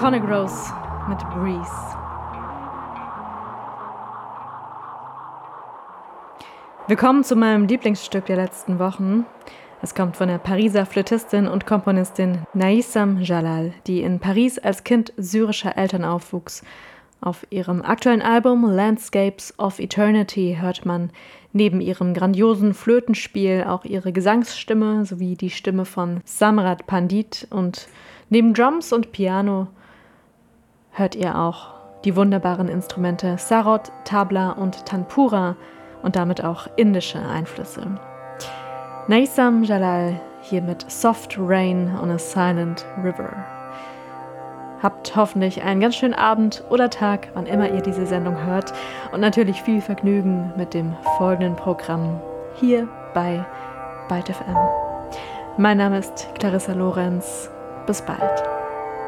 Sonic Rose mit Breeze. Willkommen zu meinem Lieblingsstück der letzten Wochen. Es kommt von der Pariser Flötistin und Komponistin Naïsam Jalal, die in Paris als Kind syrischer Eltern aufwuchs. Auf ihrem aktuellen Album Landscapes of Eternity hört man neben ihrem grandiosen Flötenspiel auch ihre Gesangsstimme sowie die Stimme von Samrat Pandit, und neben Drums und Piano hört ihr auch die wunderbaren Instrumente Sarod, Tabla und Tanpura und damit auch indische Einflüsse. Naïsam Jalal hier mit Soft Rain on a Silent River. Habt hoffentlich einen ganz schönen Abend oder Tag, wann immer ihr diese Sendung hört, und natürlich viel Vergnügen mit dem folgenden Programm hier bei Byte FM. Mein Name ist Clarissa Lorenz. Bis bald.